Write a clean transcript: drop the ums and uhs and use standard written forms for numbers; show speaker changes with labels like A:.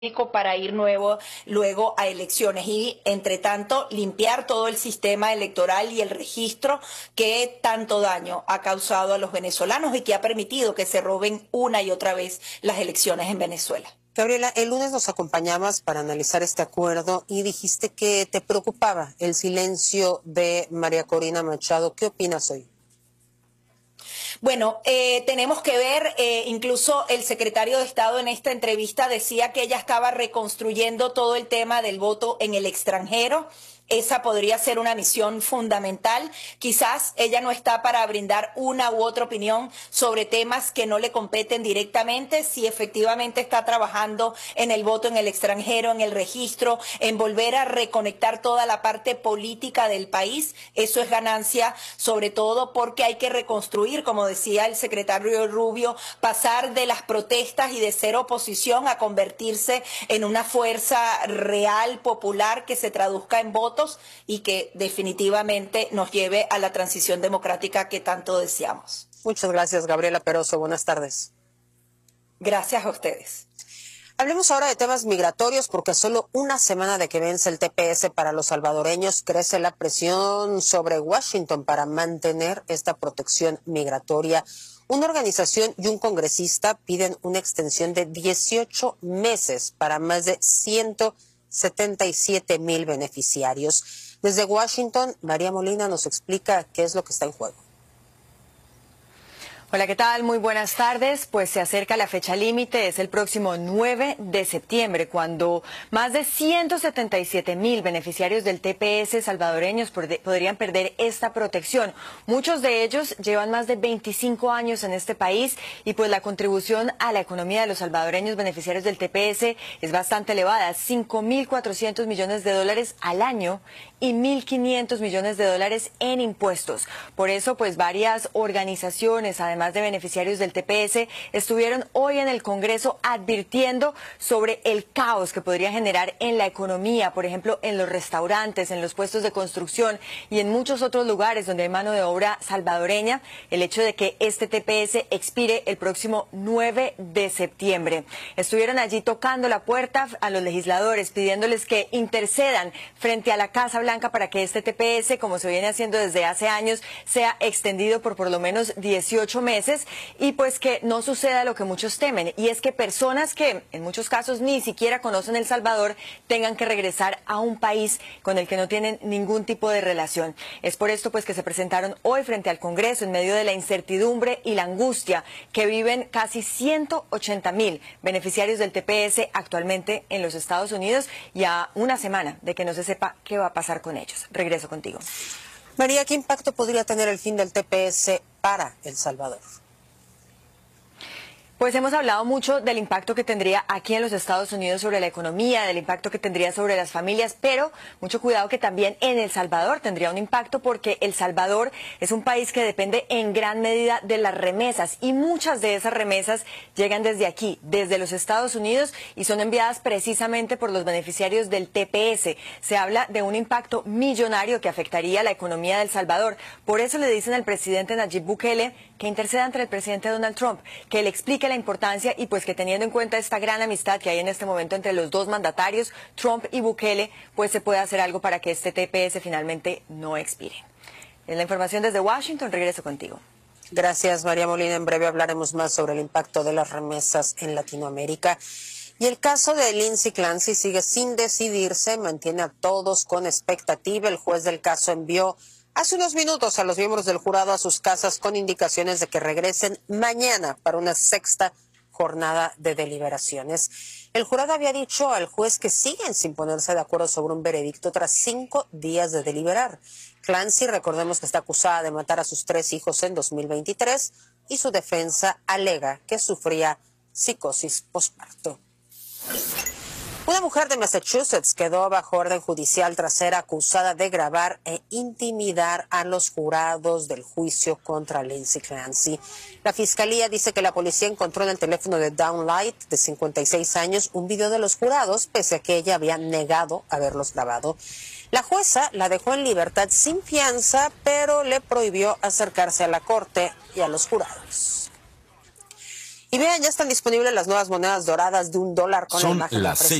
A: para ir luego a elecciones y, entre tanto, limpiar todo el sistema electoral y el registro que tanto daño ha causado a los venezolanos y que ha permitido que se roben una y otra vez las elecciones en Venezuela.
B: Gabriela, el lunes nos acompañabas para analizar este acuerdo y dijiste que te preocupaba el silencio de María Corina Machado. ¿Qué opinas hoy?
A: Bueno, tenemos que ver, incluso el secretario de Estado en esta entrevista decía que ella estaba reconstruyendo todo el tema del voto en el extranjero. Esa podría ser una misión fundamental. Quizás ella no está para brindar una u otra opinión sobre temas que no le competen directamente, si efectivamente está trabajando en el voto en el extranjero, en el registro, en volver a reconectar toda la parte política del país. Eso es ganancia, sobre todo porque hay que reconstruir, como decía el secretario Rubio, pasar de las protestas y de ser oposición a convertirse en una fuerza real, popular, que se traduzca en votos y que definitivamente nos lleve a la transición democrática que tanto deseamos.
B: Muchas gracias, Gabriela Peroso. Buenas tardes.
A: Gracias a ustedes.
B: Hablemos ahora de temas migratorios, porque a solo una semana de que vence el TPS para los salvadoreños, crece la presión sobre Washington para mantener esta protección migratoria. Una organización y un congresista piden una extensión de 18 meses para más de 177,000 beneficiarios. Desde Washington, María Molina nos explica qué es lo que está en juego.
C: Hola, ¿qué tal? Muy buenas tardes. Pues se acerca la fecha límite, es el próximo 9 de septiembre, cuando más de 177,000 beneficiarios del TPS salvadoreños podrían perder esta protección. Muchos de ellos llevan más de 25 años en este país y pues la contribución a la economía de los salvadoreños beneficiarios del TPS es bastante elevada, 5.400 millones de dólares al año y 1.500 millones de dólares en impuestos. Por eso, pues varias organizaciones, además de beneficiarios del TPS, estuvieron hoy en el Congreso advirtiendo sobre el caos que podría generar en la economía, por ejemplo, en los restaurantes, en los puestos de construcción y en muchos otros lugares donde hay mano de obra salvadoreña, el hecho de que este TPS expire el próximo 9 de septiembre. Estuvieron allí tocando la puerta a los legisladores, pidiéndoles que intercedan frente a la Casa Blanca para que este TPS, como se viene haciendo desde hace años, sea extendido por lo menos 18 meses y pues que no suceda lo que muchos temen, y es que personas que en muchos casos ni siquiera conocen El Salvador tengan que regresar a un país con el que no tienen ningún tipo de relación. Es por esto pues que se presentaron hoy frente al Congreso en medio de la incertidumbre y la angustia que viven casi 180,000 beneficiarios del TPS actualmente en los Estados Unidos, y a una semana de que no se sepa qué va a pasar con ellos. Regreso contigo.
B: María, ¿qué impacto podría tener el fin del TPS para El Salvador?
C: Pues hemos hablado mucho del impacto que tendría aquí en los Estados Unidos sobre la economía, del impacto que tendría sobre las familias, pero mucho cuidado que también en El Salvador tendría un impacto, porque El Salvador es un país que depende en gran medida de las remesas, y muchas de esas remesas llegan desde aquí, desde los Estados Unidos, y son enviadas precisamente por los beneficiarios del TPS. Se habla de un impacto millonario que afectaría la economía de El Salvador. Por eso le dicen al presidente Nayib Bukele que interceda ante el presidente Donald Trump, que le explique la importancia, y pues que teniendo en cuenta esta gran amistad que hay en este momento entre los dos mandatarios, Trump y Bukele, pues se puede hacer algo para que este TPS finalmente no expire. Es la información desde Washington. Regreso contigo.
B: Gracias, María Molina. En breve hablaremos más sobre el impacto de las remesas en Latinoamérica. Y el caso de Lindsay Clancy sigue sin decidirse, mantiene a todos con expectativa. El juez del caso envió hace unos minutos a los miembros del jurado a sus casas con indicaciones de que regresen mañana para una sexta jornada de deliberaciones. El jurado había dicho al juez que siguen sin ponerse de acuerdo sobre un veredicto tras 5 días de deliberar. Clancy, recordemos que está acusada de matar a sus 3 hijos en 2023 y su defensa alega que sufría psicosis posparto. Una mujer de Massachusetts quedó bajo orden judicial tras ser acusada de grabar e intimidar a los jurados del juicio contra Lindsay Clancy. La fiscalía dice que la policía encontró en el teléfono de Dawn Light, de 56 años, un video de los jurados, pese a que ella había negado haberlos grabado. La jueza la dejó en libertad sin fianza, pero le prohibió acercarse a la corte y a los jurados. Y vean, ya están disponibles las nuevas monedas doradas de $1 con la
D: Son
B: imagen del
D: las
B: presidente.